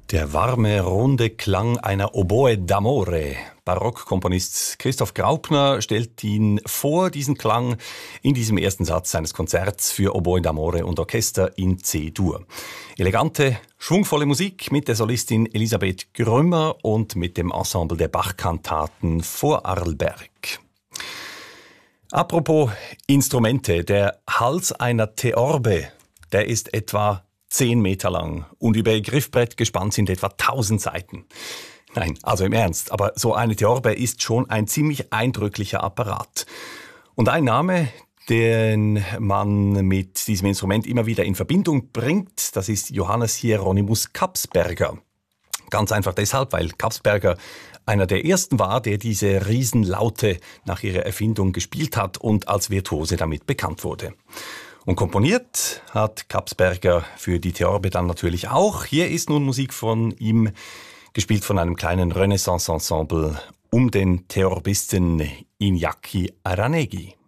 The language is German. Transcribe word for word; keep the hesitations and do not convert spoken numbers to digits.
Der warme, runde Klang einer Oboe d'amore. Barockkomponist Christoph Graupner stellt ihn vor, diesen Klang, in diesem ersten Satz seines Konzerts für Oboe d'amore und Orchester in C-Dur. Elegante, schwungvolle Musik mit der Solistin Elisabeth Grümmer und mit dem Ensemble der Bach-Kantaten Vorarlberg. Apropos Instrumente, der Hals einer Theorbe, der ist etwa zehn Meter lang und über ihr Griffbrett gespannt sind etwa tausend Saiten. Nein, also im Ernst, aber so eine Theorbe ist schon ein ziemlich eindrücklicher Apparat. Und ein Name, den man mit diesem Instrument immer wieder in Verbindung bringt, das ist Johannes Hieronymus Kapsberger. Ganz einfach deshalb, weil Kapsberger einer der ersten war, der diese Riesenlaute nach ihrer Erfindung gespielt hat und als Virtuose damit bekannt wurde. Und komponiert hat Kapsberger für die Theorbe dann natürlich auch. Hier ist nun Musik von ihm, gespielt von einem kleinen Renaissance-Ensemble um den Theorbisten Iñaki Aranegui.